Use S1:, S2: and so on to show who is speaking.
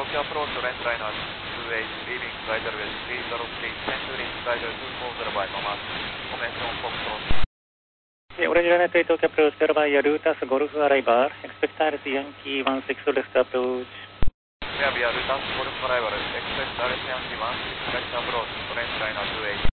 S1: Tokyo approach, left liner 28, leaving right runway 303, centering right runway 240 by Thomas, formation Foxtrot.
S2: Original Tokyo approach, by Rutas Golf arrival, expect RS Yankee 16 left approach.
S1: Via Rutas Golf arrival, expect RS Yankee 16 left approach, left liner 28.